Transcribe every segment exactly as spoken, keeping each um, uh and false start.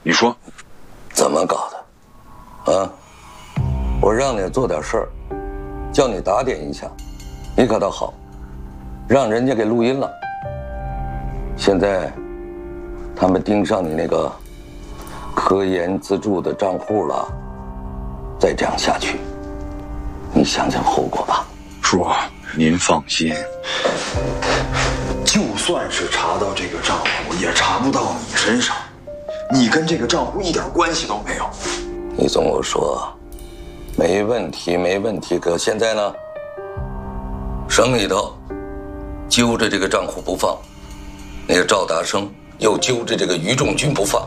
你说， 怎么搞的？啊，我让你做点事儿，叫你打点一下，你可倒好，让人家给录音了。现在，他们盯上你那个科研资助的账户了，再这样下去，你想想后果吧。 叔，您放心， 就算是查到这个账户，也查不到你身上，你跟这个账户一点关系都没有。 你总跟我说没问题没问题，可现在呢，省里头揪着这个账户不放，那个赵达生又揪着这个于仲军不放。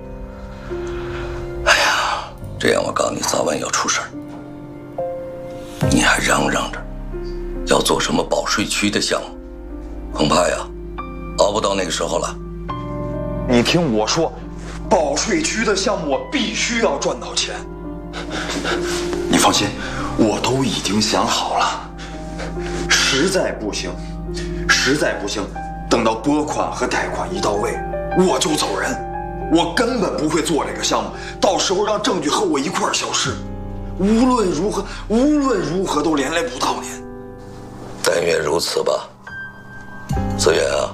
哎呀，这样我告诉你，早晚要出事儿。你还嚷嚷着要做什么保税区的项目，恐怕呀，熬不到那个时候了。 你听我说，保税区的项目我必须要赚到钱。你放心，我都已经想好了。实在不行，实在不行，等到拨款和贷款一到位，我就走人。我根本不会做这个项目，到时候让证据和我一块儿消失。无论如何，无论如何都连累不到您。 但愿如此吧。子远啊，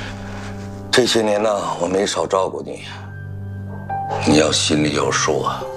这些年呢，我没少照顾你，你要心里有数啊。